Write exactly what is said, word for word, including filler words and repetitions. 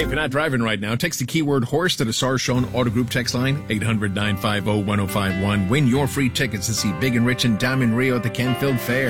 Hey, if you're not driving right now, text the keyword horse to the S A R Shown Auto Group text line, eight hundred, nine five zero, one zero five one. Win your free tickets to see Big and Rich and Diamond Rio at the Canfield Fair.